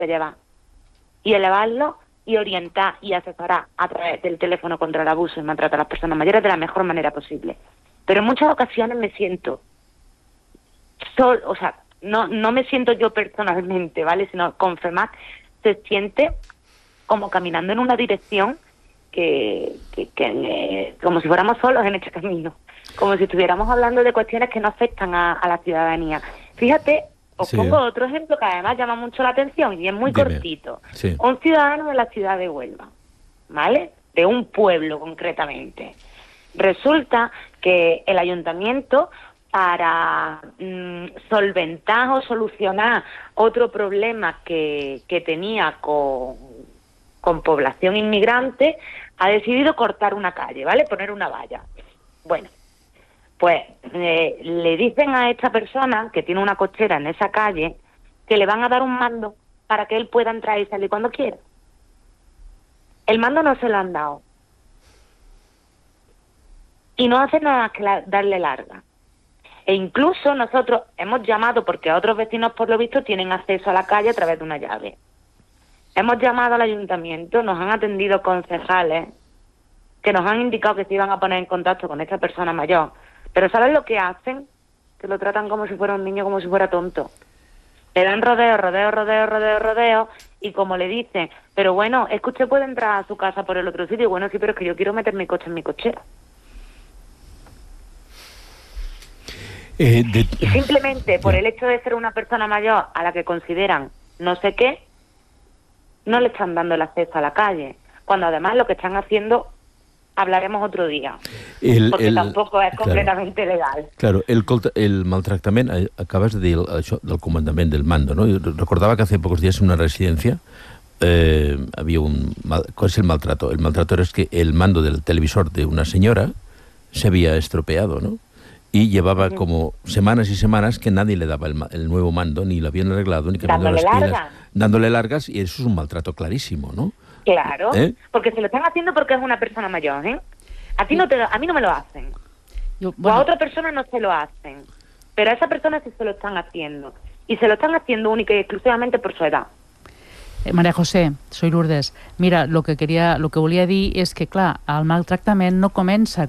que llevar y elevarlo y orientar y asesorar a través del teléfono contra el abuso y maltrato a las personas mayores de la mejor manera posible. Pero en muchas ocasiones me siento no me siento yo personalmente, ¿vale? Sino Confemat se siente como caminando en una dirección que como si fuéramos solos en este camino, como si estuviéramos hablando de cuestiones que no afectan a la ciudadanía. Fíjate, os pongo otro ejemplo que además llama mucho la atención y es muy cortito. Sí. Un ciudadano de la ciudad de Huelva, ¿vale? De un pueblo concretamente. Resulta que el ayuntamiento, para solventar o solucionar otro problema que tenía con población inmigrante, ha decidido cortar una calle, ¿vale? Poner una valla. Bueno, pues le dicen a esta persona que tiene una cochera en esa calle que le van a dar un mando para que él pueda entrar y salir cuando quiera. El mando no se lo han dado. Y no hace nada más que darle larga. E incluso nosotros hemos llamado, porque otros vecinos por lo visto tienen acceso a la calle a través de una llave. Hemos llamado al ayuntamiento, nos han atendido concejales que nos han indicado que se iban a poner en contacto con esta persona mayor. Pero ¿sabes lo que hacen? Que lo tratan como si fuera un niño, como si fuera tonto. Le dan rodeo, y como le dicen, pero bueno, es que usted puede entrar a su casa por el otro sitio. Bueno, sí, pero es que yo quiero meter mi coche en mi cochera. Y simplemente por el hecho de ser una persona mayor a la que consideran no sé qué, no le están dando el acceso a la calle, cuando además lo que están haciendo hablaremos otro día, porque tampoco es completamente legal. Claro, el maltractament, acabas de dir això del comandament del mando, ¿no? Yo recordaba que hace pocos días en una residencia había ¿cuál es el maltrato? El maltrato era que el mando del televisor de una señora se había estropeado, ¿no? Y llevaba como semanas y semanas que nadie le daba el nuevo mando, ni lo habían arreglado, ni cambiando las pilas. Dándole largas, y eso es un maltrato clarísimo, ¿no? Claro, porque se lo están haciendo porque es una persona mayor, ¿eh? A mí no me lo hacen. O a otra persona no se lo hacen. Pero a esa persona sí se lo están haciendo. Y se lo están haciendo única y exclusivamente por su edad. María José, soy Lourdes. Mira, lo que volia dir és que, clar, el maltractament no comença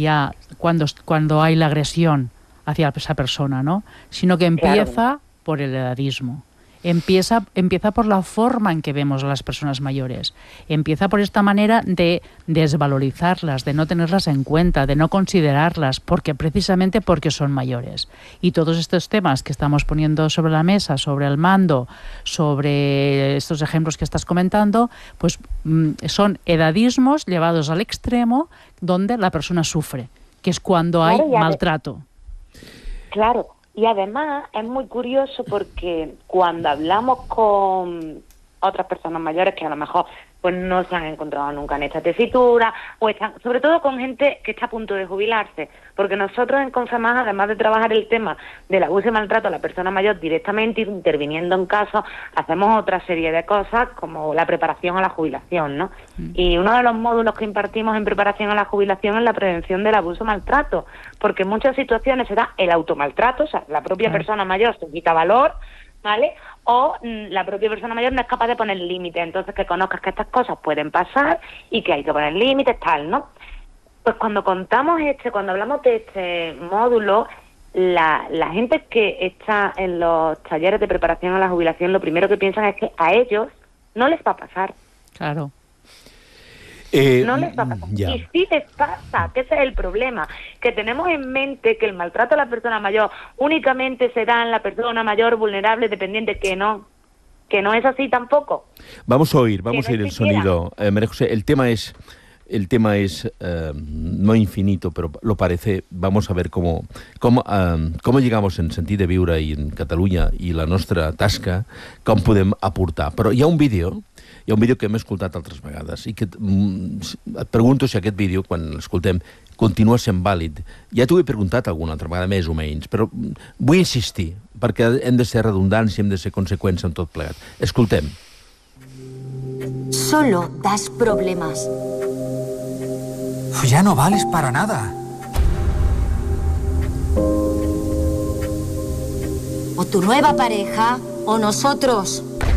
cuando hay la agresión hacia esa persona, ¿no? Sino que empieza por el edadismo. Empieza por la forma en que vemos a las personas mayores. Empieza por esta manera de desvalorizarlas, de no tenerlas en cuenta, de no considerarlas, precisamente porque son mayores. Y todos estos temas que estamos poniendo sobre la mesa, sobre el mando, sobre estos ejemplos que estás comentando, pues son edadismos llevados al extremo donde la persona sufre, que es cuando hay maltrato. Claro. Y además es muy curioso porque cuando hablamos con otras personas mayores que a lo mejor pues no se han encontrado nunca en esta tesitura, o están, sobre todo con gente que está a punto de jubilarse, porque nosotros en Confemat, además de trabajar el tema del abuso y maltrato a la persona mayor directamente, interviniendo en casos, hacemos otra serie de cosas como la preparación a la jubilación, ¿no? Y uno de los módulos que impartimos en preparación a la jubilación es la prevención del abuso y maltrato, porque en muchas situaciones se da el automaltrato, o sea, la propia persona mayor se quita valor, ¿vale? O la propia persona mayor no es capaz de poner límites, entonces que conozcas que estas cosas pueden pasar y que hay que poner límites, tal, ¿no? Pues cuando hablamos de este módulo, la gente que está en los talleres de preparación a la jubilación, lo primero que piensan es que a ellos no les va a pasar. Claro. No les va a pasar. Y sí les pasa, que ese es el problema, que tenemos en mente que el maltrato a la persona mayor únicamente se da en la persona mayor vulnerable, dependiente, que no es así tampoco. Vamos a oír el sonido. María José, el tema es no infinito, pero lo parece. Vamos a ver cómo llegamos en sentit de viure i en Catalunya i la nostra tasca, com podem aportar. Però hi ha un vídeo que hem escoltat altres vegades i que et pregunto si aquest vídeo, quan l'escoltem, continua sent vàlid. Ja t'ho he preguntat alguna altra vegada, més o menys, però vull insistir, perquè hem de ser redundants i hem de ser conseqüents en tot plegat. Escoltem. Solo das problemas. Ya no vales para nada. O tu nueva pareja o nosotros.